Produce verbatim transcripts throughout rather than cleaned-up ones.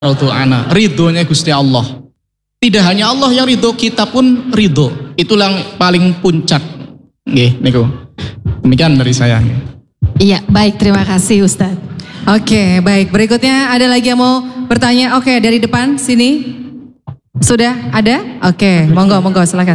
ana, ridhonya Gusti Allah. Tidak hanya Allah yang ridho, kita pun ridho. Itulah yang paling puncak. Nggih, niku. Demikian dari saya. Iya, baik, terima kasih Ustadz. Oke, baik. Berikutnya ada lagi yang mau bertanya? Oke, dari depan sini. Sudah ada? Oke, monggo, monggo, silakan.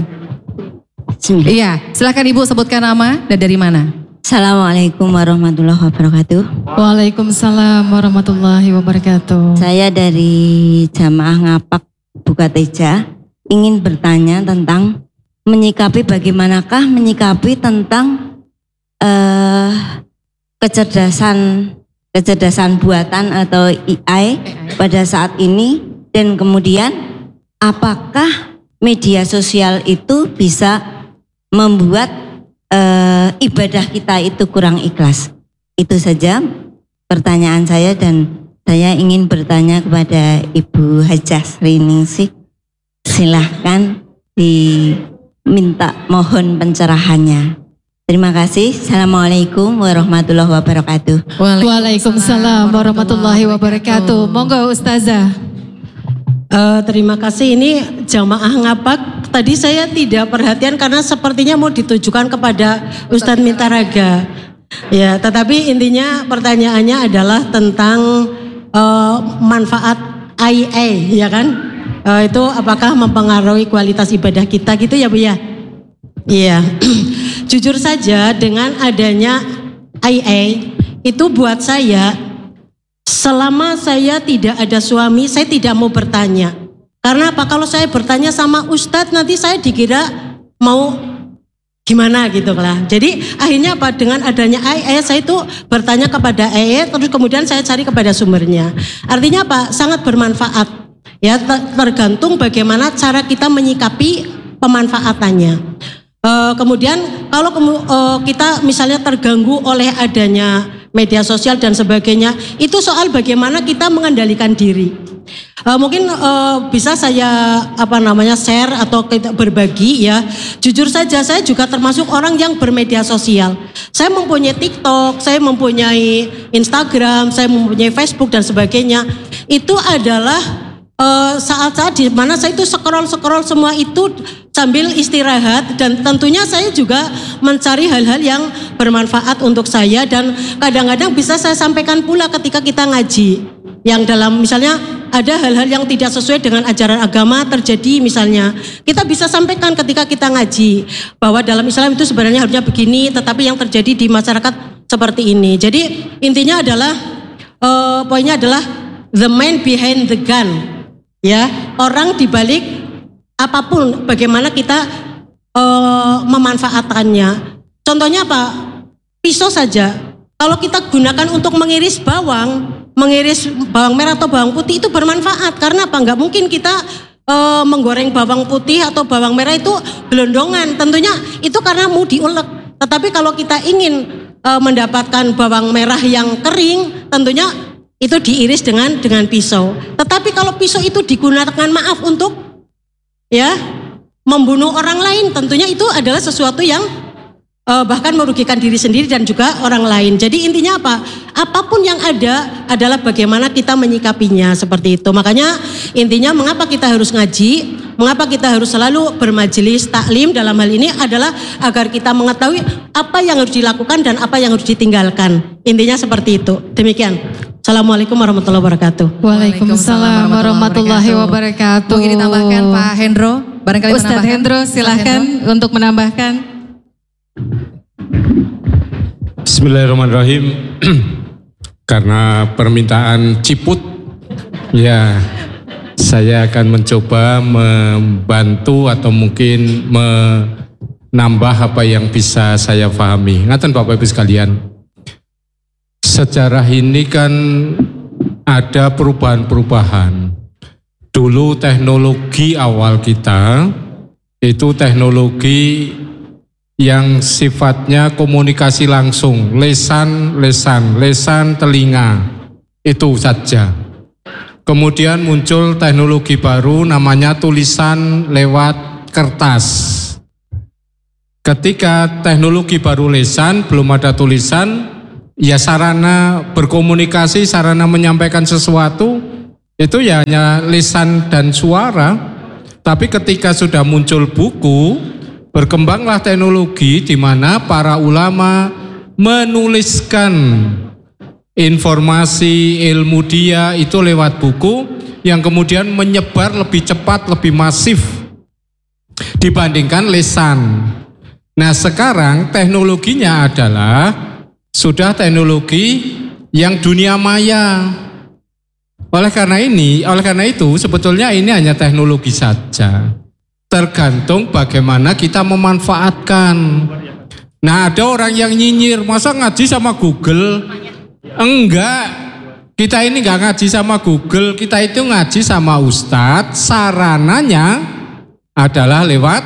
Iya, silakan Ibu sebutkan nama dan dari mana? Assalamualaikum warahmatullahi wabarakatuh. Waalaikumsalam warahmatullahi wabarakatuh. Saya dari Jamaah Ngapak Bukateja ingin bertanya tentang menyikapi bagaimanakah menyikapi tentang uh, kecerdasan kecerdasan buatan atau A I pada saat ini, dan kemudian apakah media sosial itu bisa membuat Uh, ibadah kita itu kurang ikhlas. Itu saja pertanyaan saya, dan saya ingin bertanya kepada Ibu Hajah Sriningsih. Silahkan diminta mohon pencerahannya. Terima kasih. Assalamualaikum warahmatullahi wabarakatuh. Waalaikumsalam warahmatullahi wabarakatuh. Monggo Ustazah. Uh, terima kasih. Ini Jamaah Ngapak. Tadi saya tidak perhatian karena sepertinya mau ditujukan kepada Ustadz Mintaraga. Ya, tetapi intinya pertanyaannya adalah tentang uh, manfaat I A, ya kan? Uh, itu apakah mempengaruhi kualitas ibadah kita gitu ya Bu ya? Iya. Jujur saja dengan adanya I A itu buat saya, selama saya tidak ada suami, saya tidak mau bertanya. Karena apa? Kalau saya bertanya sama Ustadz, nanti saya dikira mau gimana gitu lah. Jadi akhirnya apa? Dengan adanya A I, saya itu bertanya kepada A I, terus kemudian saya cari kepada sumbernya. Artinya apa? Sangat bermanfaat. Ya, tergantung bagaimana cara kita menyikapi pemanfaatannya. E, kemudian kalau kemu, e, kita misalnya terganggu oleh adanya media sosial dan sebagainya, itu soal bagaimana kita mengendalikan diri. Uh, mungkin uh, bisa saya apa namanya share atau kita berbagi ya. Jujur saja saya juga termasuk orang yang bermedia sosial. Saya mempunyai TikTok, saya mempunyai Instagram, saya mempunyai Facebook dan sebagainya. Itu adalah uh, saat-saat di mana saya itu scroll-scroll semua itu sambil istirahat, dan tentunya saya juga mencari hal-hal yang bermanfaat untuk saya, dan kadang-kadang bisa saya sampaikan pula ketika kita ngaji. Yang dalam misalnya ada hal-hal yang tidak sesuai dengan ajaran agama terjadi misalnya, kita bisa sampaikan ketika kita ngaji bahwa dalam Islam itu sebenarnya harusnya begini, tetapi yang terjadi di masyarakat seperti ini. Jadi intinya adalah uh, poinnya adalah the man behind the gun, ya, orang dibalik apapun bagaimana kita uh, memanfaatkannya. Contohnya apa? Pisau saja. Kalau kita gunakan untuk mengiris bawang, mengiris bawang merah atau bawang putih itu bermanfaat. Karena apa? Nggak mungkin kita e, menggoreng bawang putih atau bawang merah itu gelondongan. Tentunya itu karena mau diulek. Tetapi kalau kita ingin e, mendapatkan bawang merah yang kering, tentunya itu diiris dengan dengan pisau. Tetapi kalau pisau itu digunakan maaf untuk ya membunuh orang lain, tentunya itu adalah sesuatu yang Uh, bahkan merugikan diri sendiri dan juga orang lain. Jadi intinya apa? Apapun yang ada adalah bagaimana kita menyikapinya, seperti itu. Makanya intinya mengapa kita harus ngaji, mengapa kita harus selalu bermajelis taklim dalam hal ini adalah agar kita mengetahui apa yang harus dilakukan dan apa yang harus ditinggalkan. Intinya seperti itu. Demikian. Assalamualaikum warahmatullahi wabarakatuh. Waalaikumsalam warahmatullahi wabarakatuh. Mungkin ditambahkan Pak Hendro, barangkali Ustadz menambahkan. Hendro silahkan Hendro. untuk menambahkan. Bismillahirrahmanirrahim. Karena permintaan ciput, ya saya akan mencoba membantu atau mungkin menambah apa yang bisa saya pahami. Ngaten Bapak Ibu sekalian, sejarah ini kan ada perubahan-perubahan. Dulu teknologi awal kita itu teknologi yang sifatnya komunikasi langsung, lesan, lesan, lesan telinga, itu saja. Kemudian muncul teknologi baru namanya tulisan lewat kertas. Ketika teknologi baru lesan, belum ada tulisan, ya sarana berkomunikasi, sarana menyampaikan sesuatu itu ya hanya lisan dan suara. Tapi ketika sudah muncul buku, berkembanglah teknologi di mana para ulama menuliskan informasi ilmu dia itu lewat buku yang kemudian menyebar lebih cepat, lebih masif dibandingkan lisan. Nah sekarang teknologinya adalah sudah teknologi yang dunia maya. Oleh karena ini, oleh karena itu sebetulnya ini hanya teknologi saja. Tergantung bagaimana kita memanfaatkan. Nah ada orang yang nyinyir, masa ngaji sama Google? Enggak, kita ini enggak ngaji sama Google, kita itu ngaji sama Ustadz. Sarananya adalah lewat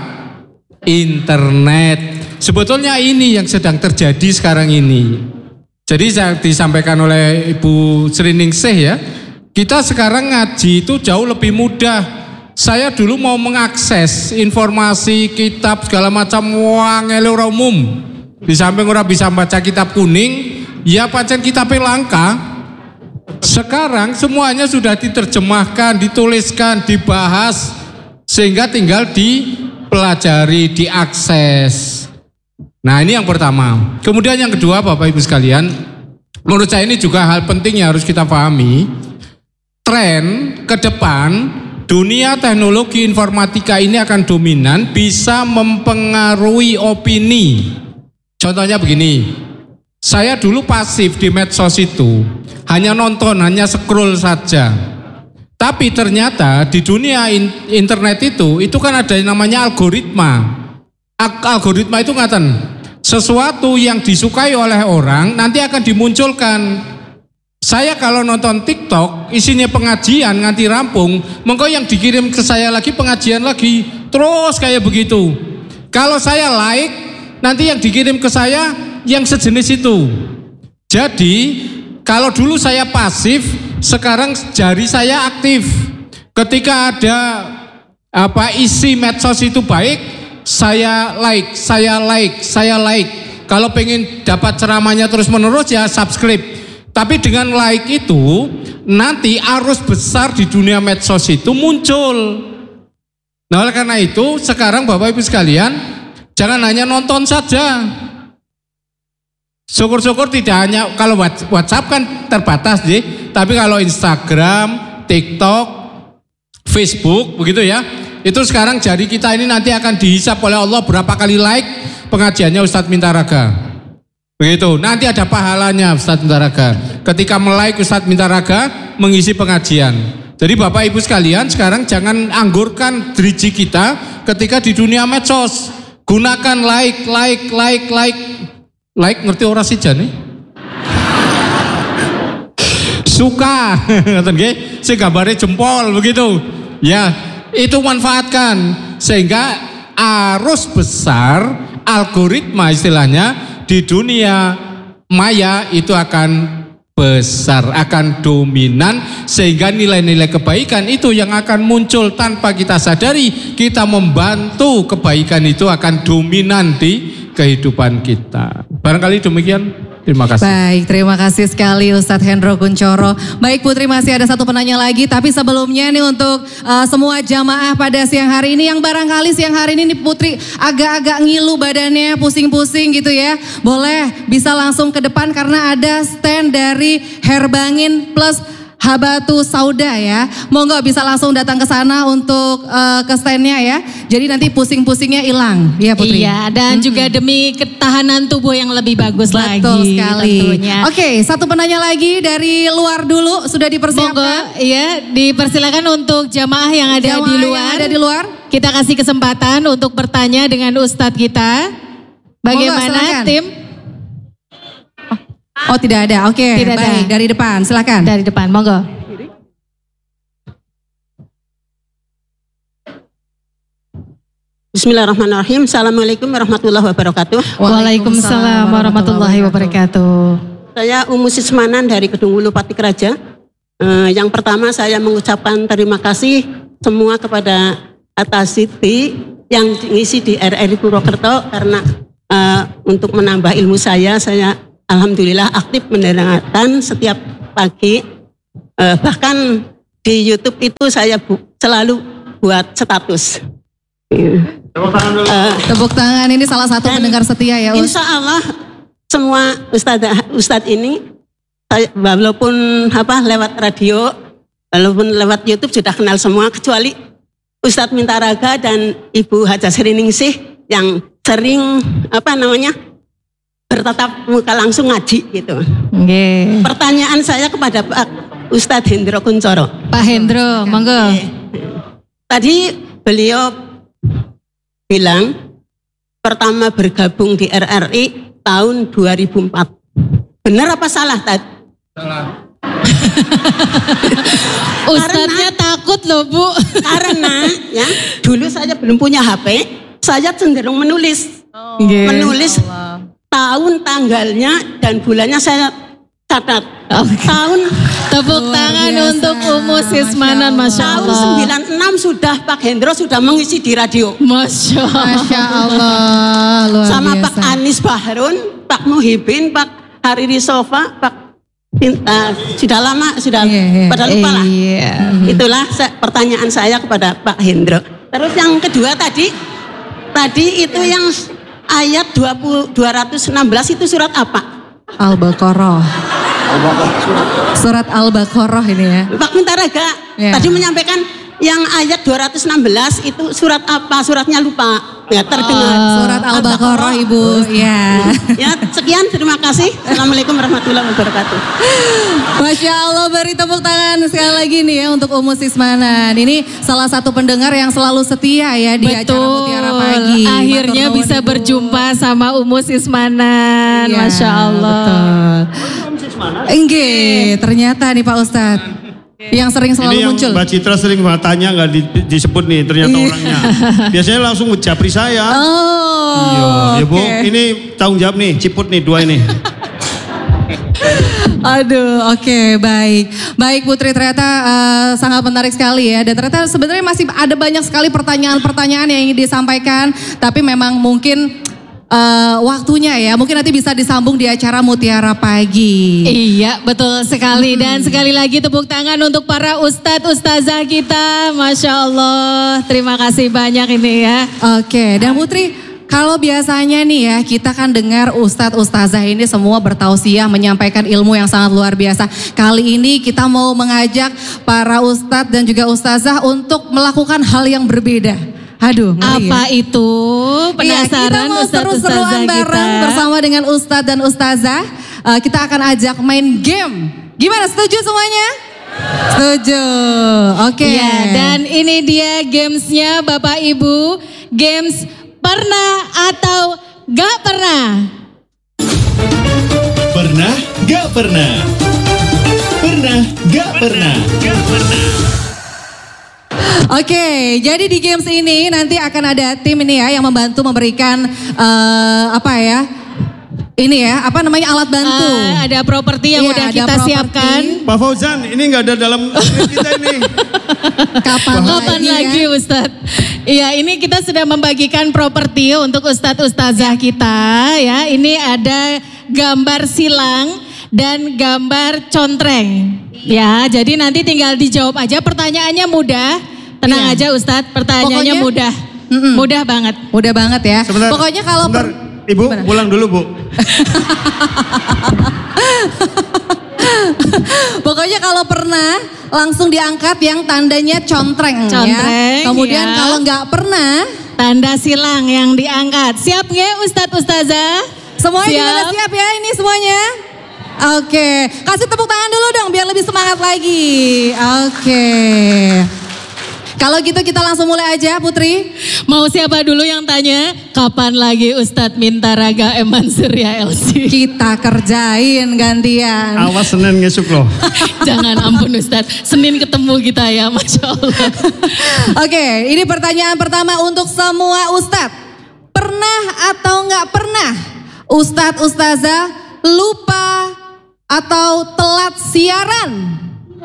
internet. Sebetulnya ini yang sedang terjadi sekarang ini. Jadi disampaikan oleh Ibu Sriningsih ya, kita sekarang ngaji itu jauh lebih mudah. Saya dulu mau mengakses informasi kitab segala macam wangele ora umum. Di samping ora bisa baca kitab kuning, ya pancen kitabnya langka. Sekarang semuanya sudah diterjemahkan, dituliskan, dibahas, sehingga tinggal dipelajari, diakses. Nah ini yang pertama. Kemudian yang kedua Bapak Ibu sekalian, menurut saya ini juga hal penting yang harus kita pahami. Tren ke depan dunia teknologi informatika ini akan dominan, bisa mempengaruhi opini. Contohnya begini, saya dulu pasif di medsos itu, hanya nonton, hanya scroll saja. Tapi ternyata di dunia internet itu, itu kan ada yang namanya algoritma. Algoritma itu ngaten, sesuatu yang disukai oleh orang nanti akan dimunculkan. Saya kalau nonton TikTok isinya pengajian nganti rampung, mengko yang dikirim ke saya lagi pengajian lagi, terus kayak begitu. Kalau saya like, nanti yang dikirim ke saya yang sejenis itu. Jadi kalau dulu saya pasif, sekarang jari saya aktif. Ketika ada apa isi medsos itu baik, saya like, saya like, saya like. Kalau pengen dapat ceramahnya terus menerus ya subscribe. Tapi dengan like itu nanti arus besar di dunia medsos itu muncul. Nah oleh karena itu sekarang Bapak Ibu sekalian, jangan hanya nonton saja. Syukur-syukur tidak hanya, kalau WhatsApp kan terbatas deh, tapi kalau Instagram, TikTok, Facebook begitu ya, itu sekarang jari kita ini nanti akan dihisap oleh Allah berapa kali like pengajiannya Ustadz Mintaraga. Begitu, nanti ada pahalanya Ustadz Mintaraga. Ketika melike Ustadz Mintaraga mengisi pengajian. Jadi Bapak Ibu sekalian, sekarang jangan anggurkan driji kita ketika di dunia medsos. Gunakan like, like, like, like. Like ngerti ora sih jane? Suka, ngoten nggih, sing gambare jempol begitu. Ya, itu manfaatkan sehingga arus besar algoritma istilahnya di dunia maya itu akan besar, akan dominan, sehingga nilai-nilai kebaikan itu yang akan muncul tanpa kita sadari. Kita membantu kebaikan itu akan dominan di kehidupan kita. Barangkali demikian. Terima kasih. Baik, terima kasih sekali Ustadz Hendro Kunchoro. Baik Putri, masih ada satu penanya lagi, tapi sebelumnya nih untuk uh, semua jamaah pada siang hari ini yang barangkali siang hari ini nih Putri agak-agak ngilu badannya, pusing-pusing gitu ya. Boleh bisa langsung ke depan karena ada stand dari Herbangin plus Habatu Sauda ya. Monggo bisa langsung datang ke sana untuk uh, ke standnya ya. Jadi nanti pusing-pusingnya hilang ya Putri. Iya, dan hmm. juga demi ketahanan tubuh yang lebih bagus Betul lagi. Betul sekali. Tentunya. Oke, satu penanya lagi dari luar dulu sudah dipersiapkan. Monggo, iya, dipersilakan untuk jamaah yang ada jamaah di luar. Yang ada di luar. Kita kasih kesempatan untuk bertanya dengan Ustadz kita. Bagaimana Monggo, tim? Oh tidak ada, oke. Okay. Tidak Baik, ada. dari depan, silakan. Dari depan, monggo. Bismillahirrahmanirrahim. Assalamualaikum warahmatullahi wabarakatuh. Waalaikumsalam warahmatullahi wabarakatuh. Saya Umu Sismanan dari Kedung Hulu Patik Raja. Eh, yang pertama saya mengucapkan terima kasih semua kepada atas Siti yang ngisi di R R I Purwokerto karena eh, untuk menambah ilmu saya, saya alhamdulillah aktif mendengarkan setiap pagi. Eh, bahkan di YouTube itu saya bu, selalu buat status. Tepuk tangan dulu. Uh, Tepuk tangan, ini salah satu pendengar setia ya. Insya Allah semua ustadz ustadz ini, saya, walaupun apa lewat radio, walaupun lewat YouTube sudah kenal semua, kecuali Ustadz Mintaraga dan Ibu Haja Sriningsih yang sering apa namanya bertatap muka langsung ngaji gitu. Okay. Pertanyaan saya kepada Pak Ustadz Hendro Kuncoro. Pak Hendro, monggo. Tadi beliau bilang pertama bergabung di R R I tahun dua ribu empat. Benar apa salah tadi? Salah. Ustadznya takut loh Bu. Karena ya dulu saya belum punya H P, saya cenderung menulis, oh, yeah. menulis Allah. Tahun, tanggalnya dan bulannya saya catat. Okay. Tahun tepuk Luar tangan biasa. untuk Umu Sismanan, Masya Allah. Tahun sembilan puluh enam sudah Pak Hendro sudah mengisi di radio. Masya Allah. Masya Allah. Luar sama biasa. Pak Anis Bahrun, Pak Muhibin, Pak Hariri Sofa, Pak Uh, sudah lama, sudah yeah, yeah. pada lupa lah. Yeah. Itulah se- pertanyaan saya kepada Pak Hendro. Terus yang kedua tadi, tadi itu yang ayat dua ratus enam belas itu surat apa? Al-Baqarah. Surat Al-Baqarah ini ya. Pak Mintaraga yeah. tadi menyampaikan yang ayat dua ratus enam belas itu surat apa? Suratnya lupa. Ya terdengar. Oh, surat Al-Baqarah Ibu. Ya. Ya sekian, terima kasih. Assalamualaikum warahmatullahi wabarakatuh. Masya Allah, beri tepuk tangan sekali lagi nih ya untuk Umu Sismanan. Ini salah satu pendengar yang selalu setia ya di Betul. acara Mutiara Pagi. Akhirnya Matur bisa nuwun, berjumpa sama Umu Sismanan. Ya, Masya Allah. Betul. Enggak, ternyata nih Pak Ustadz. Yang sering selalu ini yang muncul. Mbak Citra sering tanya nggak di, disebut nih ternyata orangnya. Biasanya langsung ngejapri saya. Oh. Iya, ya Bu, okay. ini tanggung jawab nih, ciput nih dua ini. Aduh, oke, okay, baik. Baik Putri, ternyata uh, sangat menarik sekali ya. Dan ternyata sebenarnya masih ada banyak sekali pertanyaan-pertanyaan yang ingin disampaikan. Tapi memang mungkin uh, waktunya ya, mungkin nanti bisa disambung di acara Mutiara Pagi. Iya, betul sekali. Hmm. Dan sekali lagi tepuk tangan untuk para ustadz ustazah kita. Masya Allah, terima kasih banyak ini ya. Oke, dan Putri, kalau biasanya nih ya, kita kan dengar ustadz ustazah ini semua bertausiah menyampaikan ilmu yang sangat luar biasa. Kali ini kita mau mengajak para ustadz dan juga ustazah untuk melakukan hal yang berbeda. Aduh, apa ya. itu? Penasaran ya, kita mau seru-seruan bareng kita. bersama dengan ustadz dan ustazah. Uh, kita akan ajak main game. Gimana, setuju semuanya? Setuju, oke. Okay. Ya, dan ini dia gamesnya Bapak Ibu. Games pernah atau gak pernah? Pernah gak pernah? Pernah gak pernah? Gak pernah. Oke, jadi di games ini nanti akan ada tim ini ya yang membantu memberikan uh, apa ya? Ini ya, apa namanya alat bantu. Uh, ada properti yang iya, udah kita properti. siapkan. Pak Fauzan, ini nggak ada dalam kita ini. Kapan, Kapan lagi, lagi ya? Ustadz? Iya, ini kita sudah membagikan properti untuk Ustadz Ustazah kita ya. Ini ada gambar silang dan gambar contreng. Ya, jadi nanti tinggal dijawab aja. Pertanyaannya mudah. Tenang iya. aja Ustadz, pertanyaannya Pokoknya, mudah. Mm-mm. Mudah banget. Mudah banget ya. Sebentar, Pokoknya kalau sebentar. per- Ibu, Gimana? pulang dulu Bu. Pokoknya kalau pernah langsung diangkat yang tandanya contreng, Contreng, ya. Kemudian ya. kalau nggak pernah, Tanda silang yang diangkat. Siap nggak Ustadz Ustazah? semuanya Siap. gimana, siap ya ini semuanya? Oke, kasih tepuk tangan dulu dong biar lebih semangat lagi. Oke. Kalau gitu kita langsung mulai aja Putri. Mau siapa dulu yang tanya? Kapan lagi Ustadz Mintaraga Eman Surya L C? Kita kerjain gantian. Awas Senin ngesuk loh. Jangan, ampun Ustadz. Senin ketemu kita ya, Masya Allah. Oke, ini pertanyaan pertama untuk semua Ustadz. Pernah atau nggak pernah Ustadz Ustazah lupa atau telat siaran?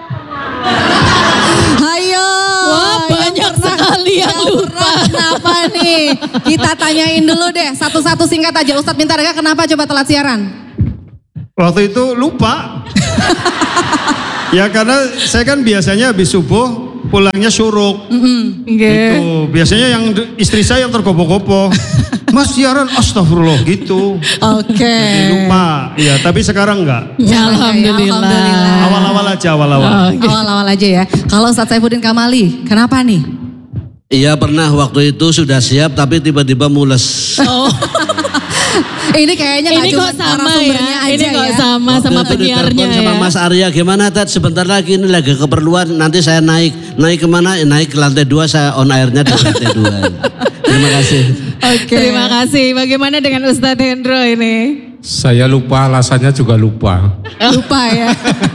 Ayo. Wah, banyak sekali yang lupa. Kenapa nih? Kita tanyain dulu deh, satu-satu singkat aja. Ustadz Mintaraga kenapa coba telat siaran? Waktu itu lupa. Ya karena saya kan biasanya habis subuh pulangnya syuruk. Gitu. Biasanya yang istri saya yang tergopoh-gopoh. Mas siaran astagfirullah gitu. Oke. Jadi lupa. Ya, tapi sekarang enggak. Alhamdulillah. Alhamdulillah. Awal-awal aja, awal-awal. Awal-awal aja ya. Kalau Ustadz Saifuddin Kamali, kenapa nih? Iya pernah waktu itu sudah siap tapi tiba-tiba mules. Oh. Ini kayaknya nggak Ini cuma kok sama narasumbernya ya? aja Ini kok ya. sama Waktu sama itu penyiarnya ditelepon sama ya. Mas Arya, gimana Ted sebentar lagi ini lagi keperluan, nanti saya naik. Naik kemana? Naik ke lantai dua, saya on airnya di lantai dua. Terima kasih. Oke. Terima kasih. Bagaimana dengan Ustadz Hendro ini? Saya lupa, alasannya juga lupa. Lupa ya.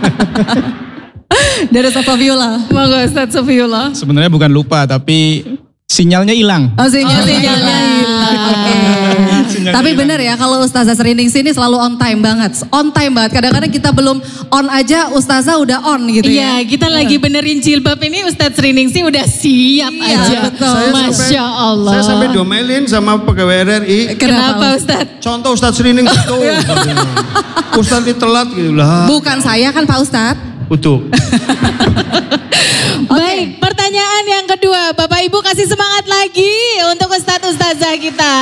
Dari Ustadz Sofiullah. Monggo Ustadz Sofiullah. Sebenarnya bukan lupa tapi sinyalnya hilang. Oh sinyal, Oh, sinyalnya hilang. Oke. Tapi benar ya kalau Ustazah Serining sini selalu on time banget. On time banget. Kadang-kadang kita belum on aja Ustazah udah on gitu ya. Iya, kita lagi benerin jilbab ini Ustadz Sriningsih udah siap Iya, aja. betul. Saya Masya sampai- Allah. Saya sampai domelin sama pegawai R R I. Kenapa Ustadz? Contoh Ustadz Serining gitu. Ustadz ini telat gitu lah. Bukan saya kan Pak Ustadz. Utuh. Baik, pertanyaan yang kedua. Bapak Ibu kasih semangat lagi untuk Ustadz Ustazah kita.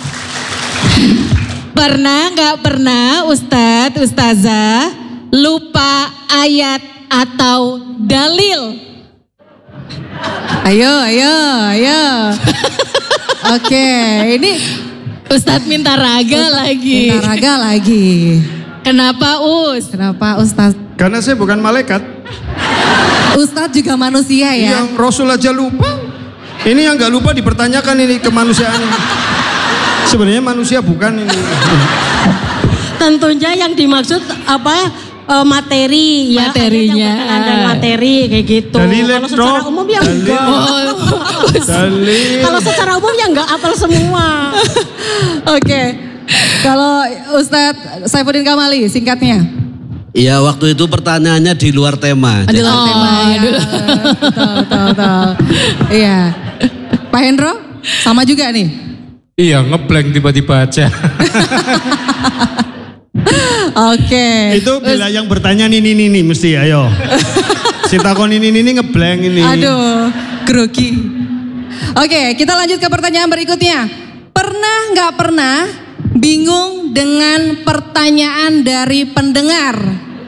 Pernah nggak pernah Ustadz Ustazah lupa ayat atau dalil? Ayo, ayo, ayo. Oke, ini Ustadz minta raga lagi. Minta raga lagi. Kenapa Us? Kenapa Ustadz? Karena saya bukan malaikat. Ustadz juga manusia ya. Yang Rasul aja lupa. Ini yang nggak lupa dipertanyakan ini kemanusiaan. Sebenarnya manusia bukan ini. Tentunya yang dimaksud apa eh, materi ya. Materinya. Ada yang berkenaan dengan materi kayak gitu. Dalilin, Kalau secara Dok. umum ya Dalil. enggak. Dalil. Kalau secara umum ya enggak apal semua. Oke. Kalau Ustadz Saifuddin Kamali singkatnya. Iya waktu itu pertanyaannya di luar tema. Di luar Oh, tema ya. aduh. Betul, betul, betul. Iya. Pak Hendro sama juga nih. Iya ngeblank tiba-tiba aja. Oke. Itu bila yang bertanya nih nih nih, nih mesti ayo. Si takon ini ini ngeblank ini. Aduh, grogi. Oke, kita lanjut ke pertanyaan berikutnya. Pernah nggak pernah bingung dengan pertanyaan dari pendengar?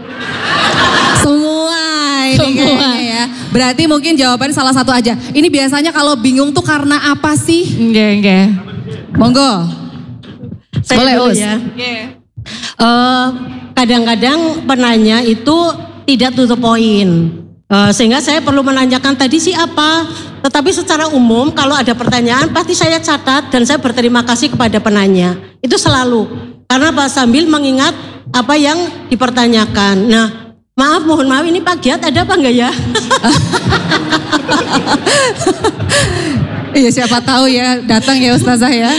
Semua ini Semua. kayaknya ya. Berarti mungkin jawabannya salah satu aja. Ini biasanya kalau bingung tuh karena apa sih? Enggak, enggak. Monggo. Saya Boleh, dulu Us. ya. Eh, kadang-kadang penanya itu tidak to the point. Eh, sehingga saya perlu menanyakan tadi sih apa. Tetapi secara umum kalau ada pertanyaan pasti saya catat dan saya berterima kasih kepada penanya. Itu selalu. Karena Pak sambil mengingat apa yang dipertanyakan. Nah, maaf mohon maaf ini Pak Giat ada apa enggak ya? Iya siapa tahu ya datang ya Ustazah ya.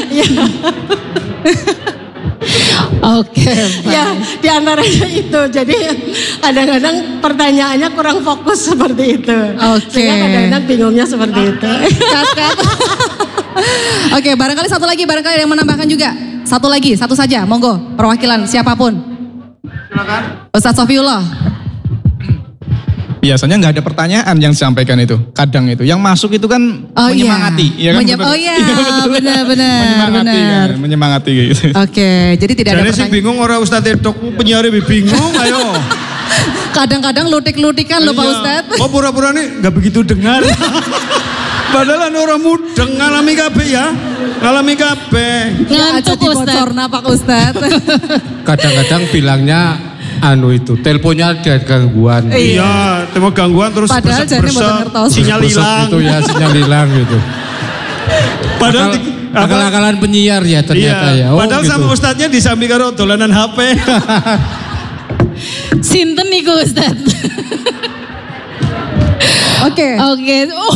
Oke. Ya, di antaranya itu. Jadi kadang-kadang pertanyaannya kurang fokus seperti itu. Oke. Sehingga kadang-kadang bingungnya seperti itu. Cut, cut. Oke, barangkali satu lagi, barangkali ada yang menambahkan juga. Satu lagi, satu saja, monggo, perwakilan siapapun. Silakan. Ustadz Sofiullah. Biasanya nggak ada pertanyaan yang disampaikan itu. Kadang itu. Yang masuk itu kan Oh menyemangati. iya. Iya kan, Menyem- betul? oh iya, betul. benar, benar, Menyemangati benar. kan, menyemangati gitu. Oke, jadi tidak ada Jadi sih pertanyaan. bingung orang Ustadz Edok penyiar lebih bingung ayo. Kadang-kadang lutik-lutikan loh Pak Iya. Ustadz. Oh pura-pura nih nggak begitu dengar. Padahal anu orang mudeng ngalami kabeh ya. Ngalami kabeh. Ngantuk Ustadz. Pak Ustadz. Kadang-kadang bilangnya anu itu teleponnya ada gangguan. Iya, temu gangguan terus Padahal jadinya bersek-bersek, boten ngertos. sinyal Bersek hilang. itu ya sinyal hilang gitu. Padahal Akal- di- apa? akal-akalan penyiar ya ternyata Iya, ya. Oh, padahal gitu. sama ustadznya disambi karo dolanan H P. Sinten niku Ustadz? Oke. Oke. Oh.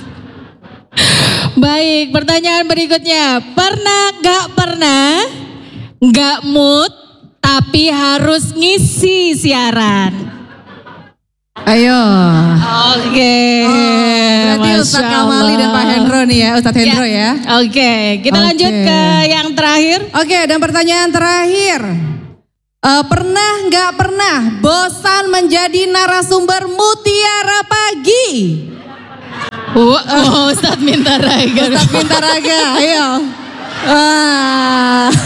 Baik, pertanyaan berikutnya. Pernah gak pernah gak mood tapi harus ngisi siaran? Ayo. Oke. Berarti Masya Ustadz Kamali dan Pak Allah. Hendro nih ya, Ustadz Hendro ya. Oke, kita Oke. lanjut ke yang terakhir. Oke, dan pertanyaan terakhir. Uh, pernah nggak pernah bosan menjadi narasumber Mutiara Pagi? Oh, oh Ustadz Mintaraga. Ustadz Mintaraga, ayo. Ah.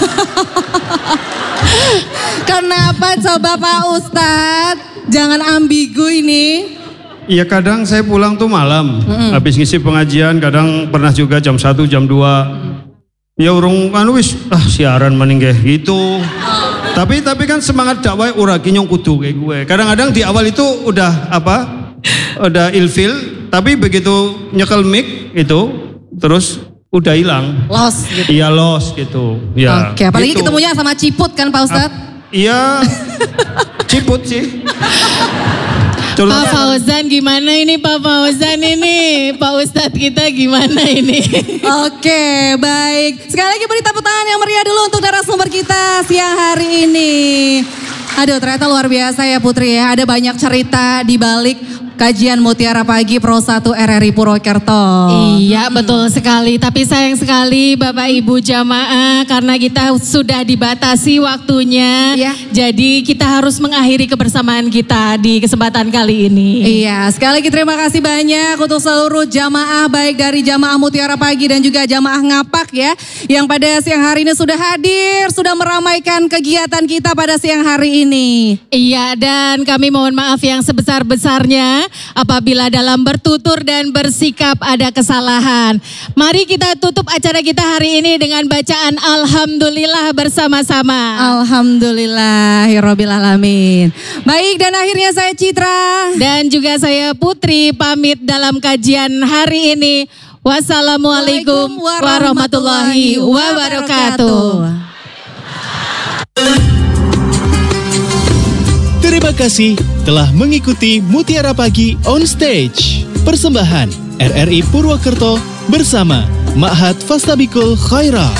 Kenapa coba Pak Ustadz? Jangan ambigu ini. Iya kadang saya pulang tuh malam, mm-hmm. habis ngisi pengajian, kadang pernah juga jam satu, jam dua. Ya urung anu wis ah siaran maning gitu. Oh. Tapi tapi kan semangat dakwah ora kinyong kudu kayak gue. Kadang-kadang di awal itu udah apa? Udah ilfil, tapi begitu nyekel mic itu terus udah hilang. Los gitu. Iya los gitu. Ya. Oke, apalagi gitu. Ketemunya sama Ciput kan Pak Ustadz? A- iya. Ciput sih. Pak Fauzan gimana ini Pak Fauzan ini? Pak Ustadz kita gimana ini? Oke baik. Sekali lagi beri tepuk tangan yang meriah dulu untuk narasumber kita siang hari ini. Aduh ternyata luar biasa ya Putri ya. Ada banyak cerita di balik kajian Mutiara Pagi Pro satu R R I Purwokerto. Iya betul sekali. Tapi sayang sekali Bapak Ibu jamaah karena kita sudah dibatasi waktunya. Ya. Jadi kita harus mengakhiri kebersamaan kita di kesempatan kali ini. Iya sekali lagi terima kasih banyak untuk seluruh jamaah baik dari jamaah Mutiara Pagi dan juga jamaah Ngapak ya. Yang pada siang hari ini sudah hadir, sudah meramaikan kegiatan kita pada siang hari ini. Iya dan kami mohon maaf yang sebesar-besarnya apabila dalam bertutur dan bersikap ada kesalahan. Mari kita tutup acara kita hari ini dengan bacaan Alhamdulillah bersama-sama. Alhamdulillahirabbil alamin. Baik dan akhirnya saya Citra dan juga saya Putri pamit dalam kajian hari ini. Wassalamualaikum warahmatullahi wabarakatuh. Terima kasih telah mengikuti Mutiara Pagi on Stage. Persembahan R R I Purwokerto bersama Ma'had Fastabikul Khairat.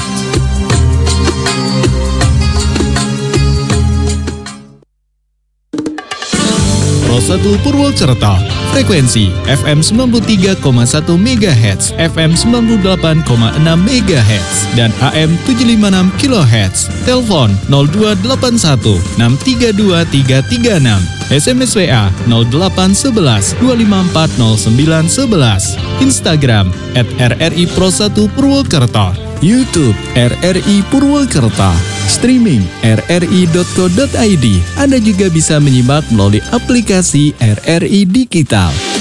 Pro satu Purwokerto, frekuensi F M sembilan puluh tiga koma satu megahertz, F M sembilan puluh delapan koma enam megahertz, dan A M tujuh lima enam kilohertz. Telepon nol dua delapan satu enam tiga dua tiga tiga enam. S M S W A nol delapan satu satu dua lima empat nol sembilan satu satu. Instagram at R R I Pro satu Purwokerto. YouTube R R I Purwokerto. Streaming r r i dot co dot i d. Anda juga bisa menyimak melalui aplikasi R R I Digital.